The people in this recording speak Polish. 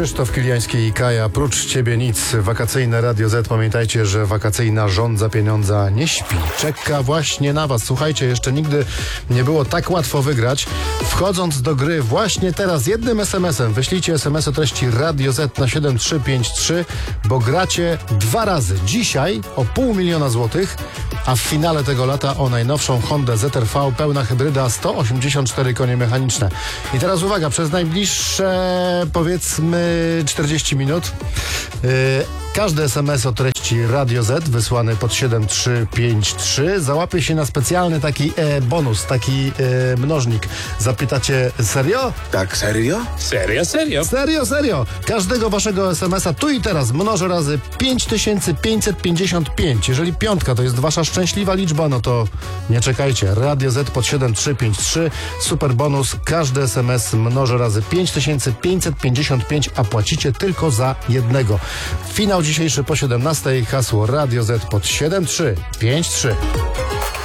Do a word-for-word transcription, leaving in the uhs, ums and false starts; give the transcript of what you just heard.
Krzysztof Kiliański i Kaja, prócz ciebie nic. Wakacyjne Radio Z. Pamiętajcie, że wakacyjna żądza pieniądza nie śpi. Czeka właśnie na was. Słuchajcie, jeszcze nigdy nie było tak łatwo wygrać. Wchodząc do gry właśnie teraz jednym es em esem wyślijcie es em es o treści Radio Z na siedem trzy pięć trzy, bo gracie dwa razy. Dzisiaj o pół miliona złotych, a w finale tego lata o najnowszą Hondę Z R V pełna hybryda, sto osiemdziesiąt cztery konie mechaniczne. I teraz uwaga, przez najbliższe powiedzmy czterdzieści minut yy, każdy es em es o treści Radio Z wysłany pod siedem trzy pięć trzy załapie się na specjalny taki e, bonus, taki e, mnożnik. Zapytacie, serio? Tak, serio? Serio, serio? Serio, serio. Każdego waszego es em esa tu i teraz mnożę razy pięć tysięcy pięćset pięćdziesiąt pięć. Jeżeli piątka to jest wasza szczęśliwa liczba, no to nie czekajcie. Radio Z pod siedem trzy pięć trzy. Super bonus. Każdy es em es mnożę razy pięć tysięcy pięćset pięćdziesiąt pięć, a płacicie tylko za jednego. Finał dzisiejszy po siedemnastej. Hasło Radio Z pod siedem trzy pięć trzy.